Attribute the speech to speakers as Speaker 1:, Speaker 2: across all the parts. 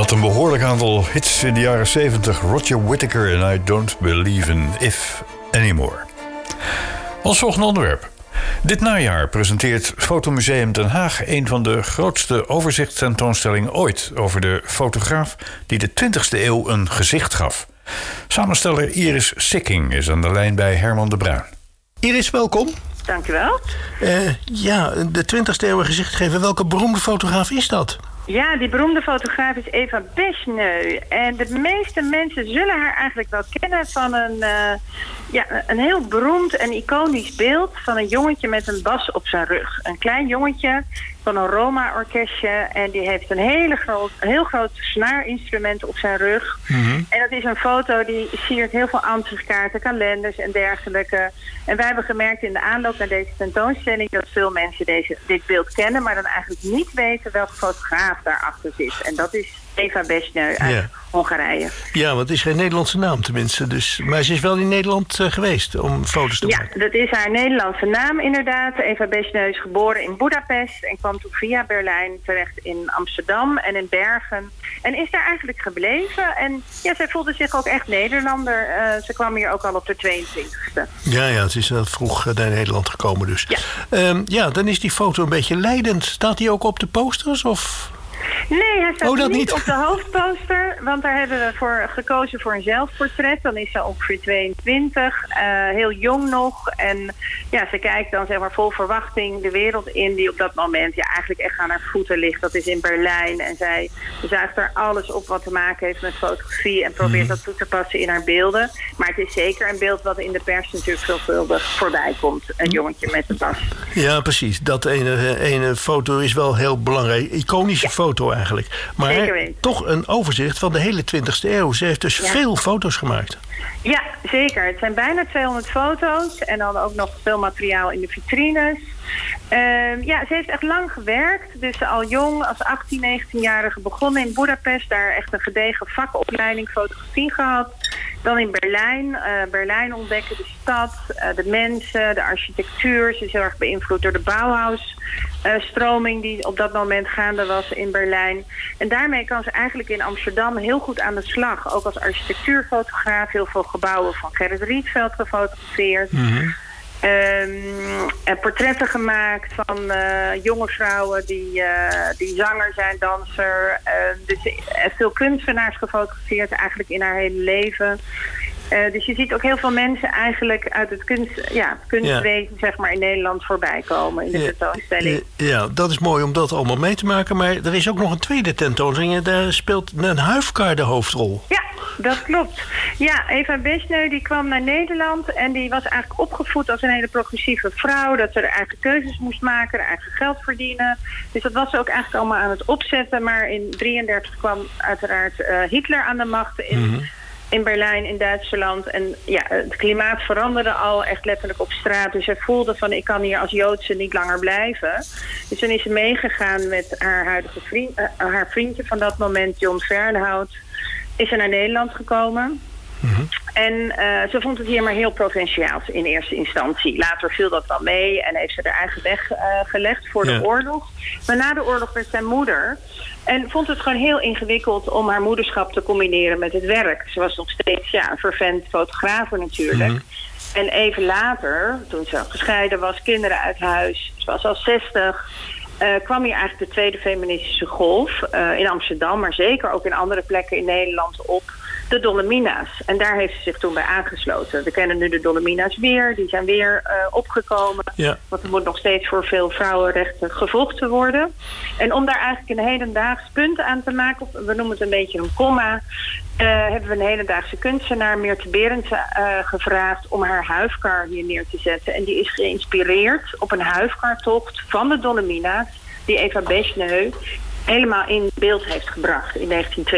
Speaker 1: Had een behoorlijk aantal hits in de jaren 70. Roger Whittaker en I Don't Believe in If Anymore. Ons volgende onderwerp. Dit najaar presenteert Fotomuseum Den Haag een van de grootste overzichtstentoonstellingen ooit over de fotograaf die de 20e eeuw een gezicht gaf. Samensteller Iris Sikking is aan de lijn bij Herman de Bruin.
Speaker 2: Iris, welkom.
Speaker 3: Dank u wel.
Speaker 2: De 20e eeuw een gezicht geven. Welke beroemde fotograaf is dat?
Speaker 3: Ja, die beroemde fotograaf is Eva Besneu. En de meeste mensen zullen haar eigenlijk wel kennen van een heel beroemd en iconisch beeld van een jongetje met een bas op zijn rug. Een klein jongetje van een Roma-orkestje en die heeft een heel groot snaarinstrument op zijn rug. Mm-hmm. En dat is een foto die siert heel veel ansichtkaarten, kalenders en dergelijke. En wij hebben gemerkt in de aanloop naar deze tentoonstelling dat veel mensen dit beeld kennen, maar dan eigenlijk niet weten welke fotograaf daarachter zit. En dat is Eva Besneu uit Hongarije.
Speaker 2: Ja, want het is geen Nederlandse naam tenminste. Maar ze is wel in Nederland geweest om foto's te maken.
Speaker 3: Ja, dat is haar Nederlandse naam inderdaad. Eva Besneu is geboren in Budapest en kwam toen via Berlijn terecht in Amsterdam en in Bergen. En is daar eigenlijk gebleven. En ja, zij voelde zich ook echt Nederlander. Ze kwam hier ook al op de 22e.
Speaker 2: Ja, het is vroeg naar Nederland gekomen dus. Ja. Dan is die foto een beetje leidend. Staat die ook op de posters of...
Speaker 3: Nee, hij staat niet op de hoofdposter, want daar hebben we voor gekozen voor een zelfportret. Dan is ze ongeveer 22, heel jong nog. En ja, ze kijkt dan zeg maar vol verwachting de wereld in die op dat moment eigenlijk echt aan haar voeten ligt. Dat is in Berlijn en zij zuigt er alles op wat te maken heeft met fotografie en probeert dat toe te passen in haar beelden. Maar het is zeker een beeld wat in de pers natuurlijk veelvuldig voorbij komt. Een jongetje met een tas.
Speaker 2: Ja, precies. Dat ene foto is wel heel belangrijk. Iconische foto eigenlijk. Maar toch een overzicht van de hele 20e eeuw. Ze heeft dus veel foto's gemaakt. Ja,
Speaker 3: zeker. Het zijn bijna 200 foto's. En dan ook nog veel materiaal in de vitrines. Ze heeft echt lang gewerkt. Dus al jong, als 18, 19-jarige begonnen in Budapest. Daar echt een gedegen vakopleiding fotografie gehad. Dan in Berlijn. Berlijn ontdekken, de stad, de mensen, de architectuur. Ze is heel erg beïnvloed door de Bauhaus-stroming die op dat moment gaande was in Berlijn. En daarmee kan ze eigenlijk in Amsterdam heel goed aan de slag. Ook als architectuurfotograaf. Heel veel gebouwen van Gerrit Rietveld gefotografeerd. Mm-hmm. Portretten gemaakt van jonge vrouwen die zanger zijn, danser. Dus veel kunstenaars gefotografeerd eigenlijk in haar hele leven. Dus je ziet ook heel veel mensen eigenlijk uit het kunstwezen zeg maar in Nederland voorbij komen in de tentoonstelling.
Speaker 2: Ja, dat is mooi om dat allemaal mee te maken. Maar er is ook nog een tweede tentoonstelling en daar speelt een huifkar de hoofdrol.
Speaker 3: Ja, dat klopt. Ja, Eva Besneu die kwam naar Nederland en die was eigenlijk opgevoed als een hele progressieve vrouw. Dat ze haar eigen keuzes moest maken, haar eigen geld verdienen. Dus dat was ze ook eigenlijk allemaal aan het opzetten. Maar in 1933 kwam uiteraard Hitler aan de macht in Berlijn, in Duitsland. En ja, het klimaat veranderde al echt letterlijk op straat. Dus zij voelde van, ik kan hier als Joodse niet langer blijven. Dus toen is ze meegegaan met haar huidige haar vriendje van dat moment, John Fernhout. Is ze naar Nederland gekomen. Mm-hmm. En ze vond het hier maar heel provinciaals in eerste instantie. Later viel dat wel mee en heeft ze haar eigen weg gelegd voor de oorlog. Maar na de oorlog werd zij moeder. En vond het gewoon heel ingewikkeld om haar moederschap te combineren met het werk. Ze was nog steeds een fervent fotograaf natuurlijk. Mm-hmm. En even later, toen ze gescheiden was, kinderen uit huis. Ze was al 60. Kwam hier eigenlijk de tweede feministische golf in Amsterdam, maar zeker ook in andere plekken in Nederland op. De Dolomina's. En daar heeft ze zich toen bij aangesloten. We kennen nu de Dolomina's weer. Die zijn weer opgekomen. Ja. Want er moet nog steeds voor veel vrouwenrechten gevochten worden. En om daar eigenlijk een hedendaags punt aan te maken, we noemen het een beetje een komma, hebben we een hedendaagse kunstenaar, Meerte Berendsen, gevraagd om haar huifkar hier neer te zetten. En die is geïnspireerd op een huifkartocht van de Dolomina's, die Eva Besneu helemaal in beeld heeft gebracht in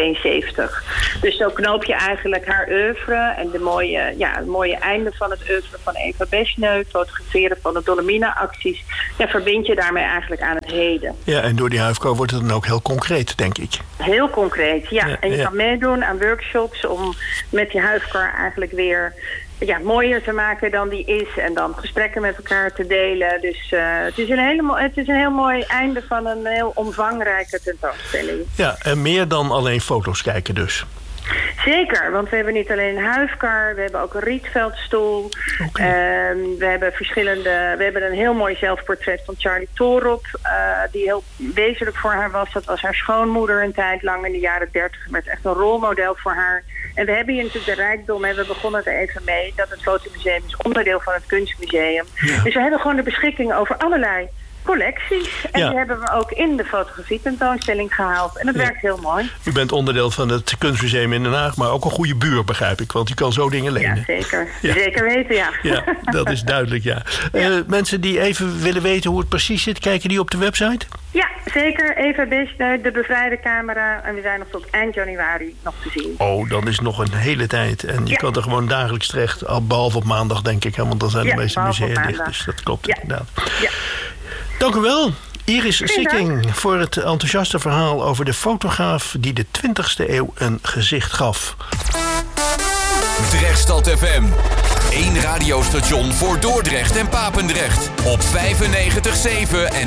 Speaker 3: 1972. Dus zo knoop je eigenlijk haar oeuvre en het mooie einde van het oeuvre van Eva Besneu, fotograferen van de Dolomina-acties, verbind je daarmee eigenlijk aan het heden.
Speaker 2: Ja, en door die huifkar wordt het dan ook heel concreet, denk ik.
Speaker 3: Heel concreet, ja. En je kan meedoen aan workshops om met die huifkar eigenlijk weer mooier te maken dan die is. En dan gesprekken met elkaar te delen. Dus het is een heel mooi einde van een heel omvangrijke tentoonstelling.
Speaker 2: Ja, en meer dan alleen foto's kijken dus.
Speaker 3: Zeker, want we hebben niet alleen een huifkar, we hebben ook een rietveldstoel.
Speaker 2: Okay.
Speaker 3: We hebben een heel mooi zelfportret van Charlie Torop, die heel wezenlijk voor haar was. Dat was haar schoonmoeder een tijd lang in de jaren 30. Werd echt een rolmodel voor haar. En we hebben hier natuurlijk de rijkdom, en we begonnen er even mee, dat het Fotomuseum is onderdeel van het Kunstmuseum. Ja. Dus we hebben gewoon de beschikking over allerlei collecties. En die hebben we ook in de fotografie-tentoonstelling gehaald. En dat werkt heel mooi.
Speaker 2: U bent onderdeel van het Kunstmuseum in Den Haag, maar ook een goede buur, begrijp ik. Want u kan zo dingen lenen.
Speaker 3: Ja, zeker. Ja. Zeker weten, ja.
Speaker 2: Ja, dat is duidelijk, ja. Mensen die even willen weten hoe het precies zit, kijken die op de website?
Speaker 3: Ja, zeker. Eva Besneu, de bevrijde camera. En we zijn nog tot eind januari nog te zien.
Speaker 2: Oh, dan is nog een hele tijd. En je kan er gewoon dagelijks terecht, behalve op maandag, denk ik. Hè, want dan zijn de meeste musea dicht. Dus dat klopt inderdaad. Ja. Dank u wel, Iris Sikking, voor het enthousiaste verhaal over de fotograaf die de 20e eeuw een gezicht gaf.
Speaker 4: Drechtstad FM. 1 radiostation voor Dordrecht en Papendrecht. Op 95.7 en